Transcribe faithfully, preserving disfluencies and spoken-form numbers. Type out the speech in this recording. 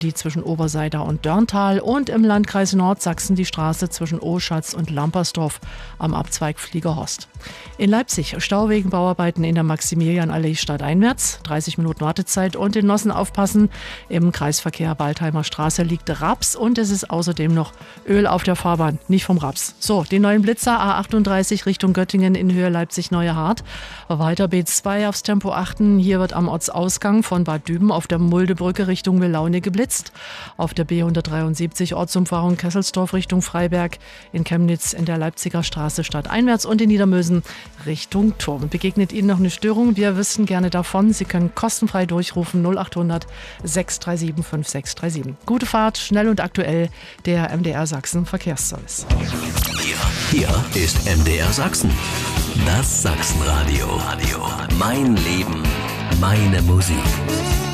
die zwischen Oberseidar und Dörntal und im Landkreis Nordsachsen die Straße zwischen Oschatz und Lampersdorf am Abzweig Fliegerhorst. In Leipzig Stau wegen Bauarbeiten in der Maximilianallee stadteinwärts, dreißig Minuten Wartezeit und in Nossen aufpassen. Im Kreisverkehr Waldheimer Straße liegt Raps und es ist außerdem noch Öl auf der Fahrbahn, nicht vom Raps. So, den neuen Blitzer A achtunddreißig Richtung Göttingen in Höhe Leipzig-Neue Hart. Weiter B zwei aufs Tempo achten. Hier wird am Ortsausgang von Bad Düben auf der Muldebrücke Richtung Melaune geblitzt. Auf der B hundertdreiundsiebzig Ortsumfahrung Kesselsdorf Richtung Freiberg. In Chemnitz in der Leipziger Straße stadteinwärts und in Niedermösen Richtung Turm. Begegnet Ihnen noch eine Störung? Wir wissen gerne davon. Sie können kostenfrei durchrufen null achthundert sechs drei sieben fünf sechs drei sieben. Gute Fahrt, schnell und aktuell, der M D R Sachsen Verkehrsservice. Hier, hier ist M D R Sachsen. Das Sachsenradio. Mein Leben, meine Musik.